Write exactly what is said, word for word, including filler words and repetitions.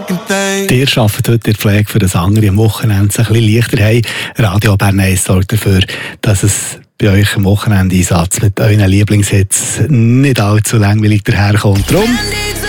Ihr arbeitet heute in der Pflege für das andere am Wochenende ein bisschen leichter haben. Radio Bern eins sorgt dafür, dass es bei euch am Wochenende-Einsatz mit euren Lieblingshits nicht allzu langweilig daherkommt. Drum